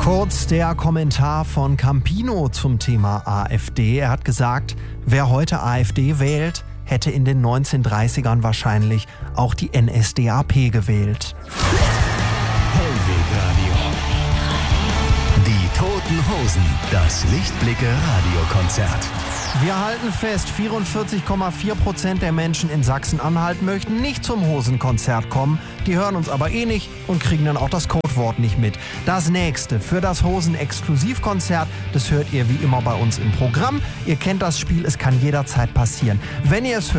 Kurz der Kommentar von Campino zum Thema AfD. Er hat gesagt, wer heute AfD wählt, hätte in den 1930ern wahrscheinlich auch die NSDAP gewählt. Hellwegradio. Die Toten Hosen, das Lichtblicke-Radiokonzert. Wir halten fest, 44,4% der Menschen in Sachsen-Anhalt möchten nicht zum Hosenkonzert kommen. Die hören uns aber eh nicht und kriegen dann auch das Codewort nicht mit. Das nächste für das Hosen-Exklusivkonzert, das hört ihr wie immer bei uns im Programm. Ihr kennt das Spiel, es kann jederzeit passieren. Wenn ihr es hört,